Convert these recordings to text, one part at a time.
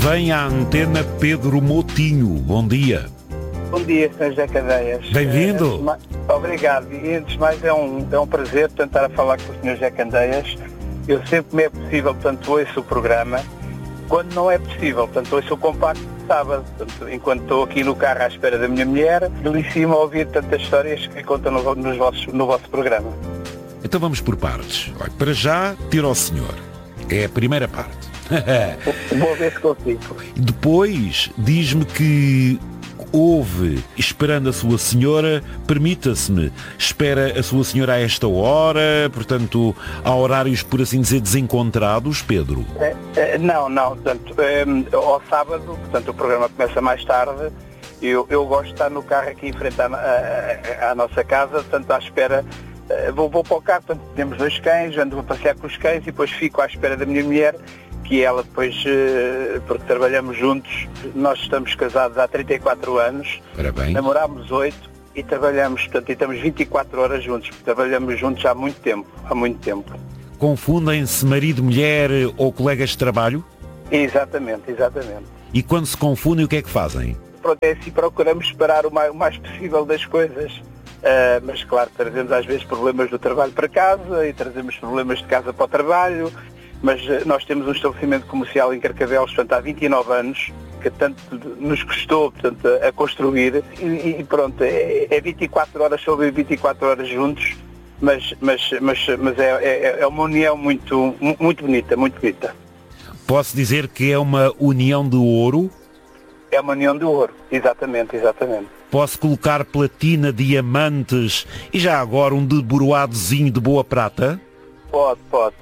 Vem à antena Pedro Moutinho. Bom dia. Bom dia, Sr. José Candeias. Bem-vindo. Obrigado. E antes de mais é um prazer tentar falar com o Sr. José Candeias. Eu sempre que me é possível, portanto, ouço o programa. Quando não é possível, portanto, ouço o compacto de sábado. Portanto, enquanto estou aqui no carro à espera da minha mulher, delicio-me a ouvir tantas histórias que contam no vosso programa. Então vamos por partes. Olha, para já, tira ao senhor. É a primeira parte. Vou ver se consigo. Depois, diz-me que ouve, esperando a sua senhora, permita-se-me, espera a sua senhora a esta hora, portanto, há horários, por assim dizer, desencontrados, Pedro? Não, portanto, ao sábado, portanto, o programa começa mais tarde, eu gosto de estar no carro aqui em frente à nossa casa, portanto, à espera, vou para o carro, portanto, temos 2 cães, ando a passear com os cães e depois fico à espera da minha mulher, que ela depois, porque trabalhamos juntos, nós estamos casados há 34 anos, Parabéns. Namorámos 8 e trabalhamos, portanto, e estamos 24 horas juntos, trabalhamos juntos há muito tempo. Confundem-se marido, mulher ou colegas de trabalho? Exatamente. E quando se confundem, o que é que fazem? Pronto, é assim, procuramos separar o mais possível das coisas, mas claro, trazemos às vezes problemas do trabalho para casa e trazemos problemas de casa para o trabalho, mas nós temos um estabelecimento comercial em Carcavelos, portanto, há 29 anos, que tanto nos custou, portanto, a construir, e pronto, é 24 horas sobre 24 horas juntos, mas é uma união muito bonita, muito bonita. Posso dizer que é uma união de ouro? É uma união de ouro, exatamente. Posso colocar platina, diamantes e já agora um deboroadozinho de boa prata? Pode,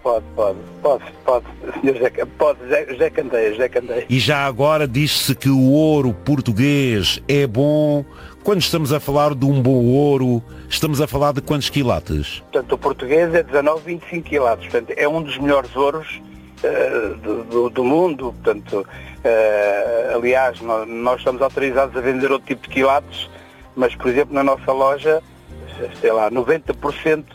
Sr. José Candeias. E já agora diz-se que o ouro português é bom. Quando estamos a falar de um bom ouro, estamos a falar de quantos quilates? Portanto, o português é 19,25 quilates. Portanto, é um dos melhores ouros do mundo. Portanto, aliás, nós estamos autorizados a vender outro tipo de quilates, mas, por exemplo, na nossa loja, sei lá, 90%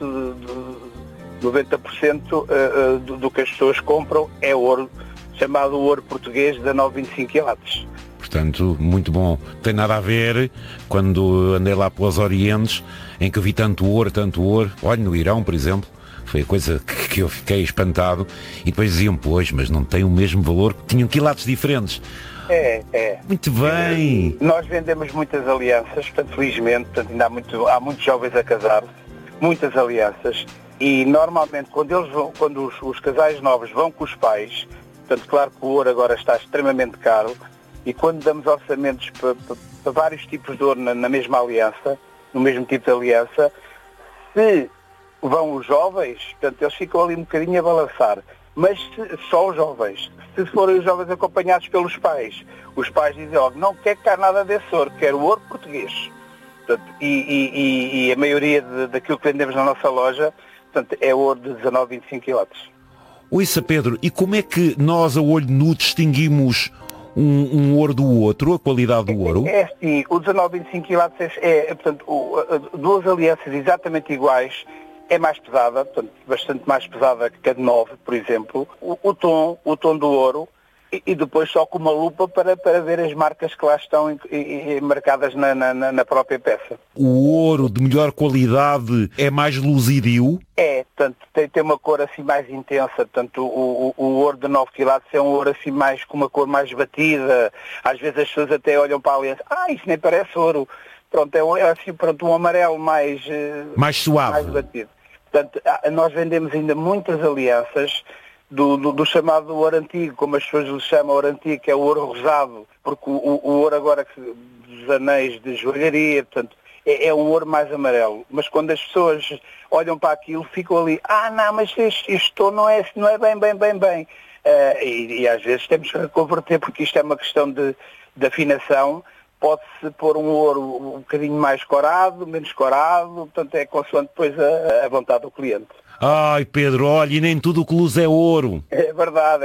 do que as pessoas compram é ouro, chamado ouro português de 19,25 quilates. Portanto, muito bom. Tem nada a ver quando andei lá pelos Orientes, em que eu vi tanto ouro. Olha, no Irão, por exemplo, foi a coisa que eu fiquei espantado. E depois diziam, pois, mas não tem o mesmo valor, tinham quilates diferentes. É. Muito bem. Nós vendemos muitas alianças, portanto, felizmente, portanto, ainda há muitos jovens a casar, muitas alianças. E normalmente quando os casais novos vão com os pais, portanto, claro que o ouro agora está extremamente caro, e quando damos orçamentos para vários tipos de ouro na mesma aliança, no mesmo tipo de aliança, se vão os jovens, portanto, eles ficam ali um bocadinho a balançar, mas só os jovens. Se forem os jovens acompanhados pelos pais, os pais dizem, não quer cá nada desse ouro, quero ouro português. Portanto, e a maioria daquilo que vendemos na nossa loja, portanto, é ouro de 19,25 quilates. Ouça, Pedro, e como é que nós, a olho nu, distinguimos um ouro do outro, a qualidade do ouro? É assim, o 19,25 quilates portanto, duas alianças exatamente iguais, é mais pesada, portanto, bastante mais pesada que a de 9, por exemplo. O tom do ouro, e depois só com uma lupa para ver as marcas que lá estão marcadas na própria peça. O ouro de melhor qualidade é mais luzidio? Portanto, tem uma cor assim mais intensa, portanto, o ouro de 9 quilates é um ouro assim mais, com uma cor mais batida, às vezes as pessoas até olham para a aliança, isso nem parece ouro, pronto, é assim, pronto, um amarelo mais suave, mais batido. Portanto, nós vendemos ainda muitas alianças do chamado ouro antigo, como as pessoas lhe chamam ouro antigo, que é o ouro rosado, porque o ouro agora dos anéis de joalharia, portanto, é um ouro mais amarelo. Mas quando as pessoas olham para aquilo, ficam ali, não, mas isto não é bem. E às vezes temos que reconverter, porque isto é uma questão de afinação. Pode-se pôr um ouro um bocadinho mais corado, menos corado, portanto é consoante depois a vontade do cliente. Ai, Pedro, olha, e nem tudo o que luz é ouro. É verdade.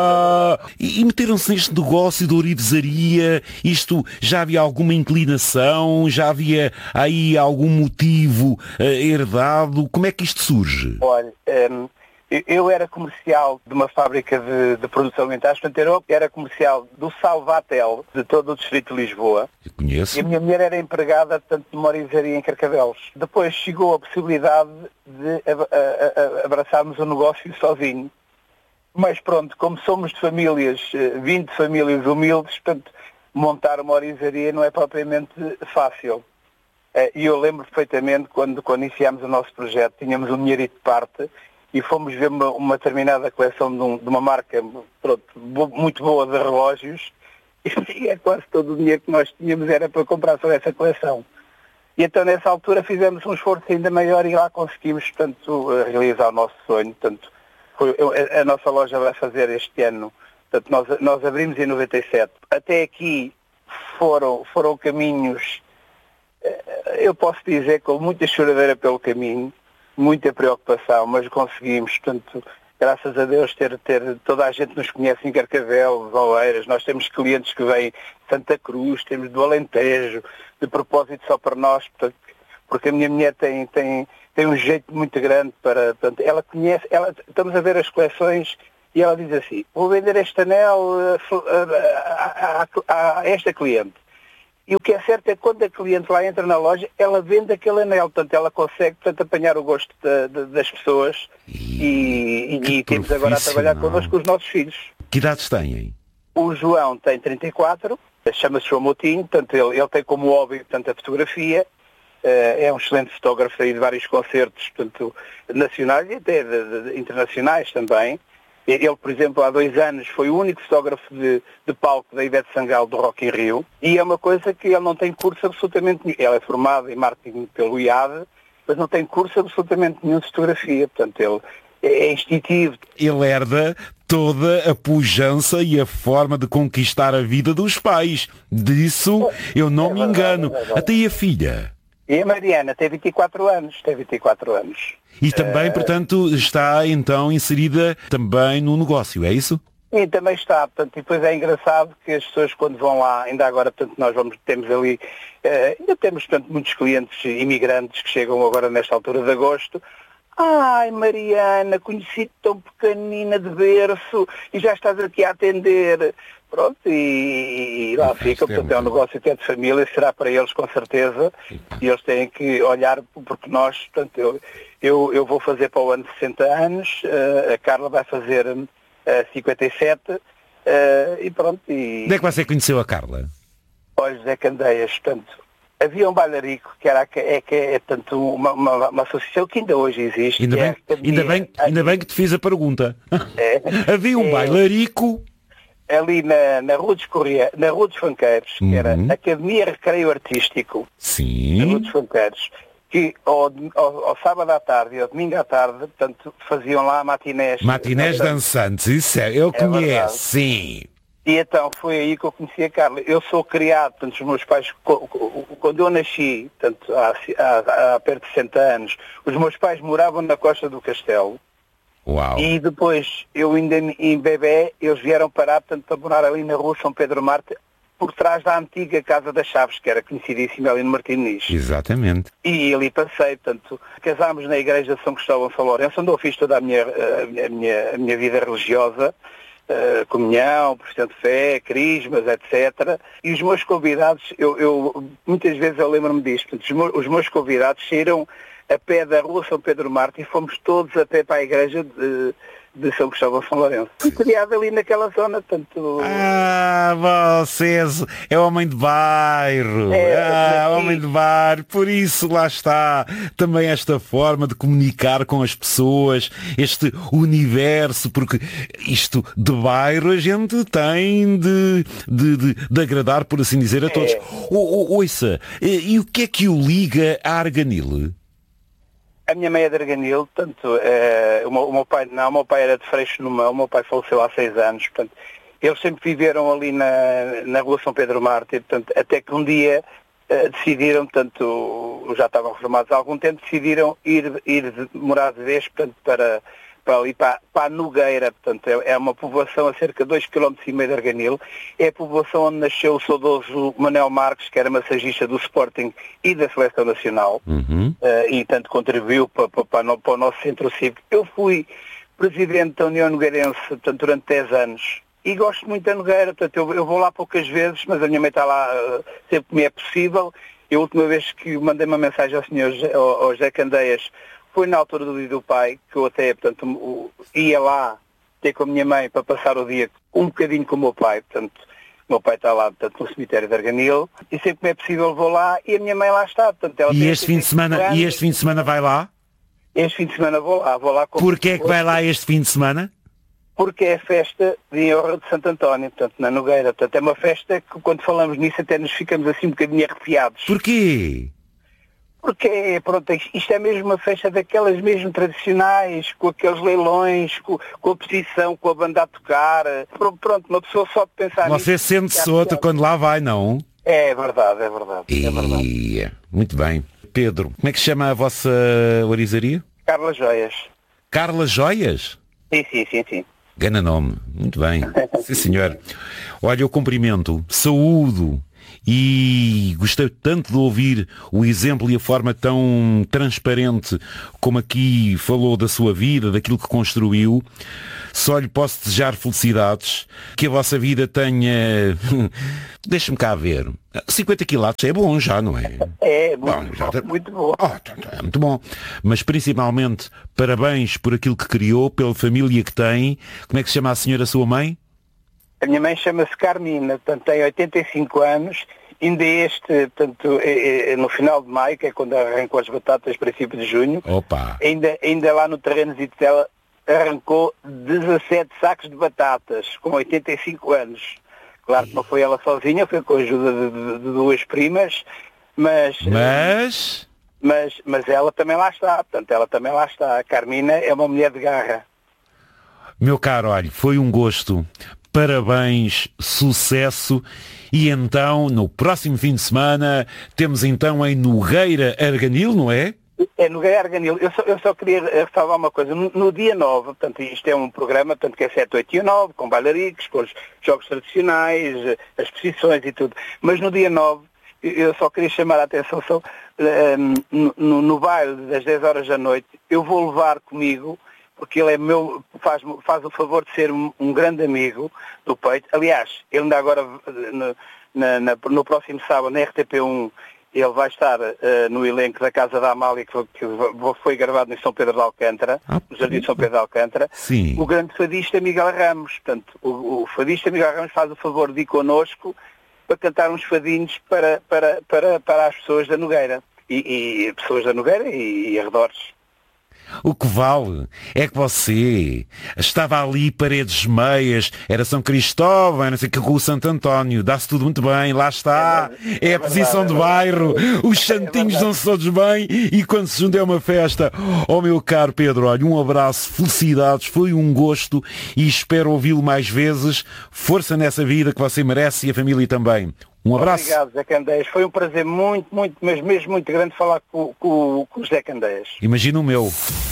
E meteram-se neste negócio de ourivesaria, isto, já havia alguma inclinação, já havia aí algum motivo herdado? Como é que isto surge? Olha, Eu era comercial de uma fábrica de produtos alimentares, portanto eu era comercial do Salvatel, de todo o distrito de Lisboa. Eu conheço. E a minha mulher era empregada, portanto, de uma orivesaria em Carcavelos. Depois chegou a possibilidade de abraçarmos o negócio sozinho. Mas pronto, como somos de famílias, 20 famílias humildes, portanto, montar uma orivesaria não é propriamente fácil. E eu lembro perfeitamente quando iniciámos o nosso projeto, tínhamos um dinheirito de parte e fomos ver uma determinada coleção de uma marca muito boa de relógios e é quase todo o dinheiro que nós tínhamos era para comprar só essa coleção. E então nessa altura fizemos um esforço ainda maior e lá conseguimos, portanto, realizar o nosso sonho. Portanto, a nossa loja vai fazer este ano, portanto, nós abrimos em 97. Até aqui foram caminhos, eu posso dizer, com muita choradeira pelo caminho, muita preocupação, mas conseguimos, portanto, graças a Deus, ter toda a gente nos conhece em Carcavelos, Oeiras, nós temos clientes que vêm de Santa Cruz, temos do Alentejo, de propósito só para nós, portanto, porque a minha mulher tem um jeito muito grande para, portanto, ela conhece, estamos a ver as coleções e ela diz assim, vou vender este anel a esta cliente. E o que é certo é que quando a cliente lá entra na loja, ela vende aquele anel, portanto ela consegue, portanto, apanhar o gosto das pessoas e temos agora a trabalhar connosco os nossos filhos. Que idades têm? O João tem 34, chama-se João Moutinho, portanto ele tem como hobby, portanto, a fotografia, é um excelente fotógrafo aí de vários concertos, portanto, nacionais e até internacionais também. Ele, por exemplo, há 2 anos foi o único fotógrafo de palco da Ivete Sangalo do Rock in Rio e é uma coisa que ele não tem curso absolutamente nenhum. Ele é formado em marketing pelo IAD, mas não tem curso absolutamente nenhum de fotografia. Portanto, ele é instintivo. Ele herda toda a pujança e a forma de conquistar a vida dos pais. Disso eu não me engano. Até e a filha? E a Mariana tem 24 anos. E também, portanto, está então inserida também no negócio, é isso? E também está, portanto, e depois é engraçado que as pessoas quando vão lá, ainda agora, portanto, temos ali, ainda temos, portanto, muitos clientes imigrantes que chegam agora nesta altura de agosto. Ai, Mariana, conheci-te tão pequenina de berço e já estás aqui a atender. Pronto, e lá fica, portanto, é um negócio que é de família, será para eles com certeza, e eles têm que olhar, porque nós, portanto, eu vou fazer para o ano 60 anos, a Carla vai fazer 57, e pronto. E... Onde é que você conheceu a Carla? Olha, José Candeias, portanto, havia um bailarico que é tanto uma associação que ainda hoje existe. Ainda bem que te fiz a pergunta. Havia um bailarico... Ali na Rua dos na Rua dos Fanqueiros, que era Academia Recreio Artístico. Sim. Na Rua dos Fanqueiros, que ao sábado à tarde e ao domingo à tarde, portanto, faziam lá matinés. Matinés dançantes, isso eu conheço, sim. E então foi aí que eu conheci a Carla. Eu sou criado, portanto, os meus pais, quando eu nasci, portanto, há perto de 60 anos, os meus pais moravam na Costa do Castelo. Uau. E depois, eu ainda em bebé, eles vieram parar, portanto, para morar ali na Rua São Pedro Marte, por trás da antiga Casa das Chaves, que era conhecidíssima ali no Martim Nis. Exatamente. E ali passei, portanto, casámos na Igreja de São Cristóvão de São Lourenço, onde eu fiz toda a minha vida religiosa, comunhão, profissão de fé, crismas, etc. E os meus convidados, muitas vezes eu lembro-me disto, portanto, os meus convidados saíram a pé da Rua São Pedro Marte e fomos todos a pé para a igreja de São Cristóvão de São Lourenço. Fui criado ali naquela zona, portanto... Vocês é homem de bairro. Homem de bairro. Por isso lá está também esta forma de comunicar com as pessoas, este universo, porque isto de bairro a gente tem de agradar, por assim dizer, a todos. Ouça, e o que é que o liga a Arganil? A minha mãe é de Arganil, portanto, o meu pai era de Freixo Numão, o meu pai faleceu há 6 anos, portanto, eles sempre viveram ali na Rua São Pedro Mártir, portanto, até que um dia decidiram, portanto, já estavam reformados há algum tempo, decidiram ir morar de vez, portanto, para a Nogueira, portanto, é uma povoação a cerca de 2,5 km de Arganil, é a povoação onde nasceu o saudoso Manuel Marques, que era massagista do Sporting e da Seleção Nacional, e tanto contribuiu para o nosso centro cívico. Eu fui presidente da União Nogueirense, portanto, durante 10 anos. E gosto muito da Nogueira, portanto, eu vou lá poucas vezes, mas a minha mãe está lá sempre que me é possível. Eu, a última vez que mandei uma mensagem ao senhor ao José Candeias, foi na altura do dia do pai, que eu até, portanto, ia lá ter com a minha mãe para passar o dia um bocadinho com o meu pai, portanto, o meu pai está lá, portanto, no cemitério de Arganil, e sempre que me é possível vou lá, e a minha mãe lá está, portanto, ela E este fim de semana vai lá? Este fim de semana vou lá. Porquê é que vai lá este fim de semana? Porque é a festa de honra de Santo António, portanto, na Nogueira. Portanto, é uma festa que, quando falamos nisso, até nos ficamos assim um bocadinho arrepiados. Porquê? Porque, pronto, isto é mesmo uma festa daquelas mesmo tradicionais, com aqueles leilões, com a posição, com a banda a tocar. Pronto, uma pessoa só de pensar nisso... Você sente-se outro quando lá vai, não? É verdade. Muito bem. Pedro, como é que se chama a vossa orizaria? Carla Joias. Carla Joias? Sim. Gana nome. Muito bem. Sim, senhor. Olha, eu cumprimento, saúdo e gostei tanto de ouvir o exemplo e a forma tão transparente como aqui falou da sua vida, daquilo que construiu. Só lhe posso desejar felicidades, que a vossa vida tenha... Deixa-me cá ver. 50 quilates é bom já, não é? É, muito bom. É muito bom. Mas principalmente, parabéns por aquilo que criou, pela família que tem. Como é que se chama a senhora, sua mãe? A minha mãe chama-se Carmina, portanto tem 85 anos, ainda portanto, no final de maio, que é quando arrancou as batatas, princípio de junho, Opa. Ainda lá no terreno dela arrancou 17 sacos de batatas, com 85 anos. Claro que não foi ela sozinha, foi com a ajuda de duas primas, mas ela também lá está, A Carmina é uma mulher de garra. Meu caro, olha, foi um gosto. Parabéns, sucesso. E então, no próximo fim de semana, temos então em Nogueira Arganil, não é? É Nogueira Arganil. Eu só queria ressalvar uma coisa. No dia 9, portanto, isto é um programa, portanto, que é 7, 8 e 9, com bailaricos, com os jogos tradicionais, as exposições e tudo. Mas no dia 9, eu só queria chamar a atenção, no baile das 10 horas da noite, eu vou levar comigo, porque ele é faz o favor de ser um grande amigo do peito. Aliás, ele ainda agora, no próximo sábado, na RTP1, ele vai estar no elenco da Casa da Amália, que foi gravado em São Pedro de Alcântara, no Jardim de São Pedro de Alcântara. Sim. O grande fadista Miguel Ramos. Portanto, o fadista Miguel Ramos faz o favor de ir connosco para cantar uns fadinhos para as pessoas da Nogueira. E pessoas da Nogueira e arredores. O que vale é que você estava ali, paredes meias, era São Cristóvão, não sei o que, com o Santo António, dá-se tudo muito bem, lá está, é a posição de bairro, os santinhos dão-se todos bem e quando se junta é uma festa. Oh meu caro Pedro, olha, um abraço, felicidades, foi um gosto e espero ouvi-lo mais vezes, força nessa vida que você merece e a família também. Um abraço. Obrigado, Zé Candeias. Foi um prazer muito, mas mesmo muito grande falar com o Zé Candeias. Imagina o meu.